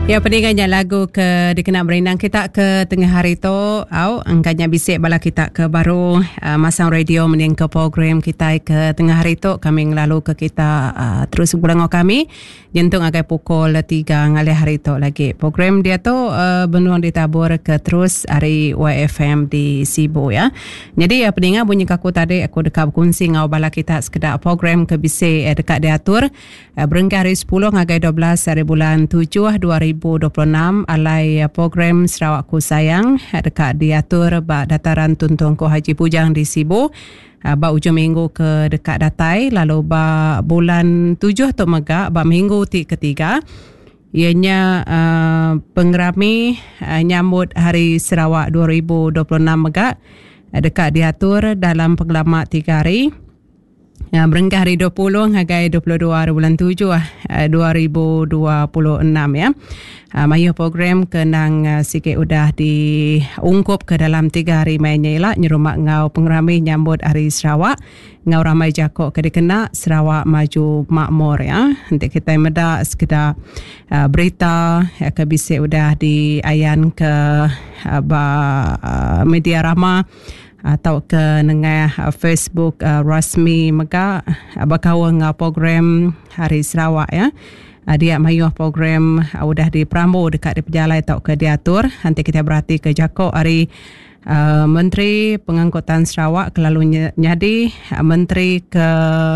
Ya, peninggannya lagu ke dikenal berenang kita ke tengah hari tu. Angkanya bisik bala kita ke baru masang radio mening ke program kita ke tengah hari tu. Kami ngelalu ke kita terus pulang kami. Jentung agak pukul 3 ngalih hari tu lagi. Program dia tu benuang ditabur ke terus hari YFM di Sibu ya. Jadi peninggal bunyi kaku tadi aku dekat berkongsi ngau bala kita sekedar program ke bisik dekat diatur. Berengkah hari 10 ngagai 12 hari bulan 7 2026 alai program Sarawakku Sayang dekat diatur bak dataran Tuntungku Haji Pujang di Sibu. Bak ujung minggu ke dekat Datai, lalu bak bulan 7 tu megak bak minggu ketiga ianya pengerami nyambut hari Sarawak 2026 megak dekat diatur dalam pengalaman 3 hari. Berengkah hari 20 hingga 22 bulan 7 2026 ya. Mayu program kenang sikit udah diungkup ke dalam 3 hari mainnya ialah nyerumak ngau pengerami nyambut hari Sarawak ngau ramai jakok ke dikena Sarawak Maju Makmur ya. Nanti kita medak sekedar berita ke bisik udah diayan ke media ramah atau ke nengah Facebook rasmi mega bakawang program Hari Sarawak ya. Dia mayuh program udah diperambu dekat di pejalai atau ke diatur. Nanti kita berhati ke Jako hari Menteri Pengangkutan Sarawak kelalu nyadi Menteri ke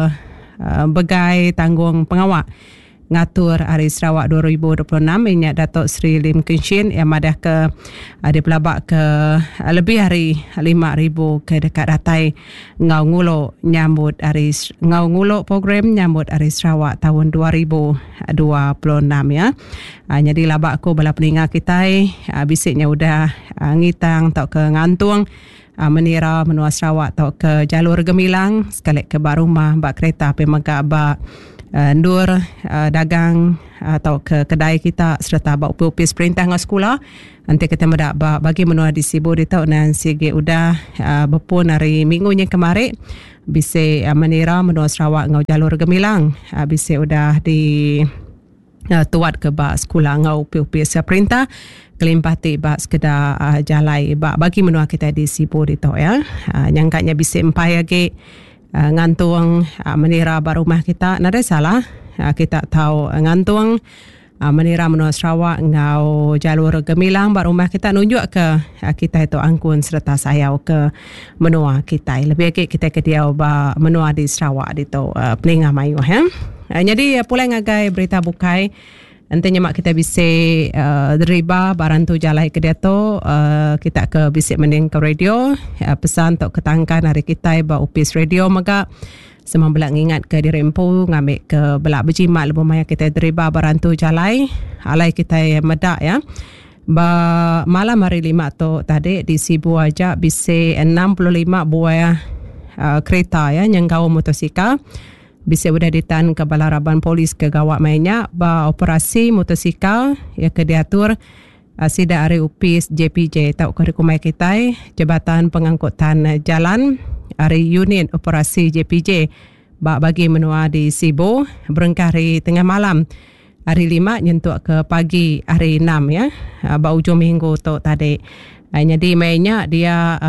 Begai Tanggung Pengawak ngatur Hari Sarawak 2026 minyak Datuk Seri Lim Kinshin yang madah ke di pelabak ke lebih hari 5,000 ke dekat Datai ngau ngulo nyambut hari ngau ngulo program nyambut Hari Sarawak tahun 2026 ya. Jadi labak ko bala peningat kita bisiknya udah ngitang atau ke ngantung menira menua Sarawak atau ke jalur Gemilang sekali ke Barumah bak kereta api megak bak ndur dagang atau ke kedai kita serta bak upis perintah dengan sekolah. Nanti kita mendak bagi menua di Sibu di tahun dan sige udah berpun hari minggunya kemarin bisa menira menua Sarawak ngau jalur Gemilang bisa udah di tuat ke bak sekolah ngau upis perintah kelimpati bak sekedar jalai bak bagi menua kita di Sibu di tahun ya. Nyangkanya bisa empai lagi ngantung menira barumah kita nada salah kita tahu ngantung menira menua Sarawak ngau jalur Gemilang barumah kita nunjuk ke kita itu angkun serta sayau ke menua kita lebih lagi kita ke dia menua di Sarawak di tu peningah mayu ya. Jadi pulai ngagai berita bukai nantinya mak kita bisa deriba barang tu jalai ke dia tu kita ke bisik mending ke radio pesan untuk ketangkan hari kita ba upis radio maka semang belak ngingat ke dirempu ngambil ke belak berjimat lebih maya kita deriba barang tu jalai alai kita medak ya. Ba malam hari 5 tu tadi di Sibu aja bisa 65 buah kereta ya nyengkau motosikal bisa sudah ditan ke balaraban polis ke gawak mainnya ba operasi motosikal ya ke diatur sida hari upis JPJ tau ke kumai kita Jabatan Pengangkutan Jalan hari unit operasi JPJ ba bagi menua di Sibu berengkah hari tengah malam hari 5 nyentuk ke pagi hari 6 ya ba ujung minggu tu tadi. Jadi mainnya dia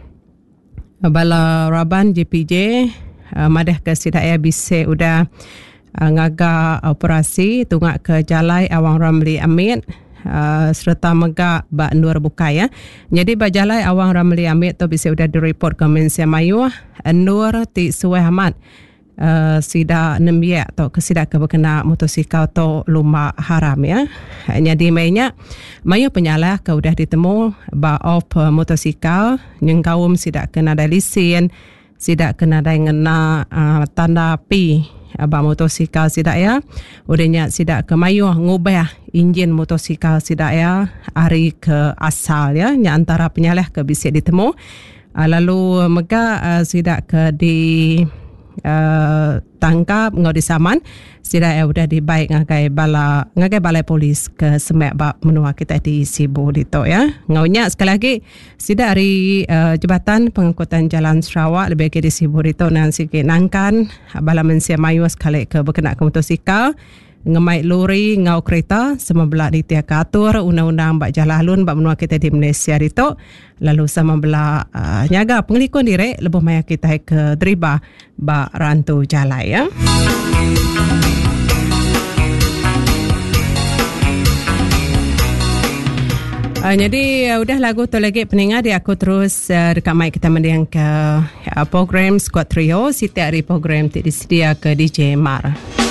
balaraban JPJ madah ke sidaya bisa udah ngaga operasi tungak ke jalai Awang Ramli Amit serta megak bak nur buka ya. Jadi bak jalai Awang Ramli Amit tu bisa udah direport ke Mensia Mayu nur ti Suwai Ahmad sida nembiak atau ke sida ke berkena motosikal tu lumba haram ya. Jadi mainnya mayu penyalah ke udah ditemu bak off motosikal nyengkawum sida kena ada lesen sidak kena dengan tanda P abang motosikal sidak ya. Udahnya sidak ke mayu ngubah enjin motosikal sidak ya hari ke asal ya nya antara penyalih ke bisa ditemu. Lalu mega sidak ke di tangkap ngau disaman sida udah dibaik ngagai balai polis ke semek bab menua kita di Sibu dito ya. Ngaunya sekali lagi sida hari Jabatan Pengangkutan Jalan Sarawak lebih ke di Sibu dito nan sikit nangkan bala Mensia Mayu sekali ke berkena ke motosikal ngemai lori ngau kereta sama belah di tiak atur undang-undang bak jalalun bak menua kita di Malaysia itu lalu sama belah nyaga pengelikun diri lebih maya kita ke driba bak rantu jalan ya. Jadi udah lagu tu lagi peningat dia aku terus dekat mic kita mendiang ke program Squad Trio setiap hari program disediakan ke DJ Mar.